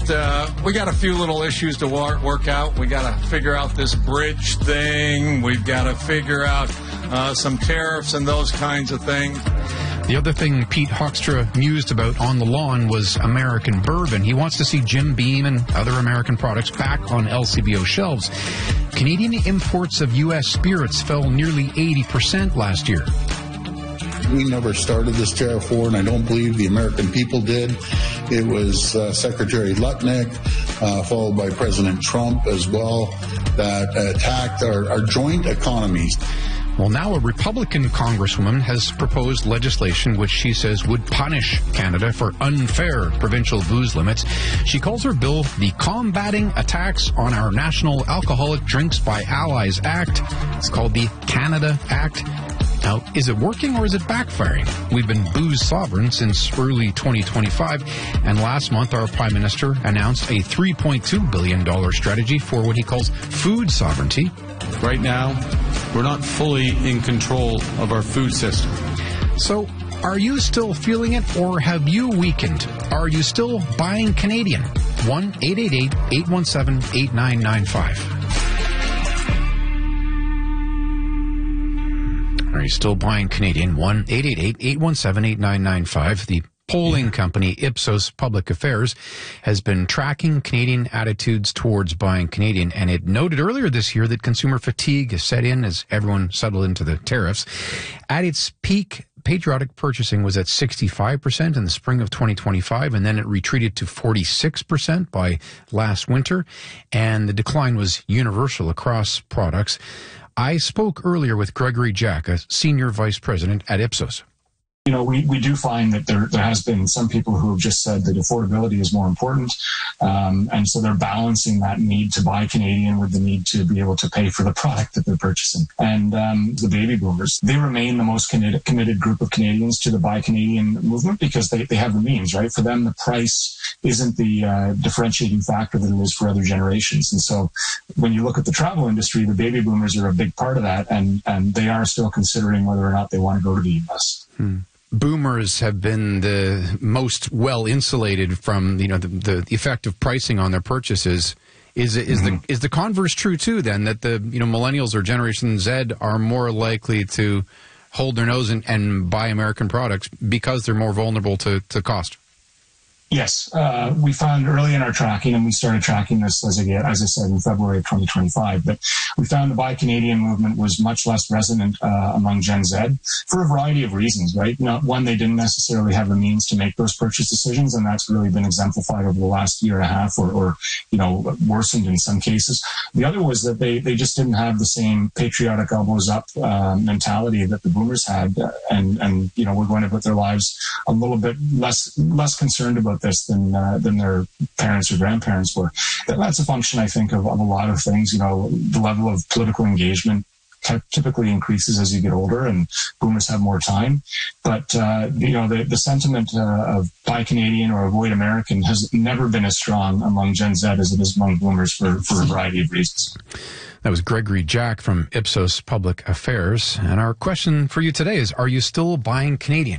got a few little issues to work out. We got to figure out this bridge thing. We've got to figure out some tariffs and those kinds of things. The other thing Pete Hoekstra mused about on the lawn was American bourbon. He wants to see Jim Beam and other American products back on LCBO shelves. Canadian imports of U.S. spirits fell nearly 80% last year. We never started this tariff war, and I don't believe the American people did. It was Secretary Lutnick, followed by President Trump as well, that attacked our joint economies. Well, now a Republican congresswoman has proposed legislation which she says would punish Canada for unfair provincial booze limits. She calls her bill the Combating Attacks on Our National Alcoholic Drinks by Allies Act. It's called the Canada Act. Now, is it working or is it backfiring? We've been booze sovereign since early 2025, and last month our Prime Minister announced a $3.2 billion strategy for what he calls food sovereignty. Right now, we're not fully in control of our food system. So, are you still feeling it, or have you weakened? Are you still buying Canadian? 1-888-817-8995. Are you still buying Canadian? 1-888-817-8995. The polling company Ipsos Public Affairs has been tracking Canadian attitudes towards buying Canadian, and it noted earlier this year that consumer fatigue has set in as everyone settled into the tariffs. At its peak, patriotic purchasing was at 65% in the spring of 2025, and then it retreated to 46% by last winter, and the decline was universal across products. I spoke earlier with Gregory Jack, a senior vice president at Ipsos. You know, we do find that there has been some people who have just said that affordability is more important. And so they're balancing that need to buy Canadian with the need to be able to pay for the product that they're purchasing. And the baby boomers, they remain the most committed group of Canadians to the Buy Canadian movement because they have the means, right? For them, the price isn't the differentiating factor that it is for other generations. And so when you look at the travel industry, the baby boomers are a big part of that, and they are still considering whether or not they want to go to the U.S. Boomers have been the most well insulated from the effect of pricing on their purchases. Is the converse true too? Then that the millennials or Generation Z are more likely to hold their nose and buy American products because they're more vulnerable to cost? Yes, we found early in our tracking, and we started tracking this, as I said, in February of 2025, but we found the Buy Canadian movement was much less resonant among Gen Z for a variety of reasons, right? One, they didn't necessarily have the means to make those purchase decisions, and that's really been exemplified over the last year and a half or worsened in some cases. The other was that they just didn't have the same patriotic elbows up mentality that the boomers had, and we're going to put their lives a little bit less concerned about this than their parents or grandparents were. That's a function, I think, of a lot of things. The level of political engagement typically increases as you get older, and boomers have more time. But the sentiment of Buy Canadian or Avoid American has never been as strong among Gen Z as it is among boomers for a variety of reasons. That was Gregory Jack from Ipsos Public Affairs. And our question for you today is, are you still buying Canadian?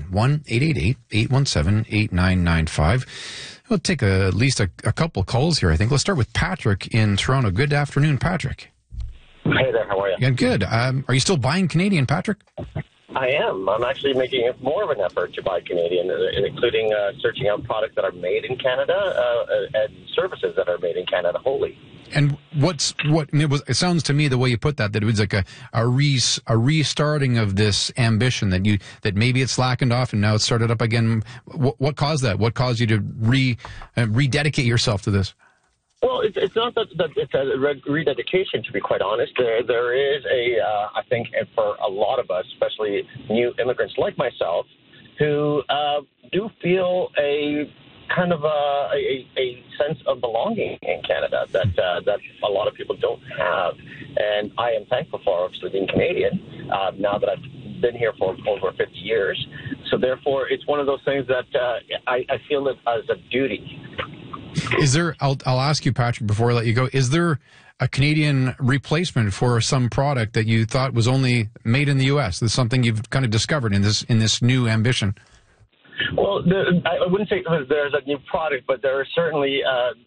1-888-817-8995. We'll take at least a couple calls here, I think. Let's start with Patrick in Toronto. Good afternoon, Patrick. Hey there, how are you? Yeah, good. Are you still buying Canadian, Patrick? I am. I'm actually making more of an effort to buy Canadian, including searching out products that are made in Canada and services that are made in Canada wholly. And it sounds to me, the way you put that it was like a restarting of this ambition that maybe it slackened off and now it's started up again. What caused that? What caused you to rededicate yourself to this? Well, it's not that it's a rededication, to be quite honest. There is I think, for a lot of us, especially new immigrants like myself, who do feel a kind of a sense of belonging in Canada that a lot of people don't have. And I am thankful for, obviously, being Canadian, now that I've been here for over 50 years. So therefore, it's one of those things that I feel it as a duty. Is there, I'll ask you, Patrick, before I let you go, is there a Canadian replacement for some product that you thought was only made in the U.S.? That's something you've kind of discovered in this new ambition? Well, I wouldn't say there's a new product, but there are certainly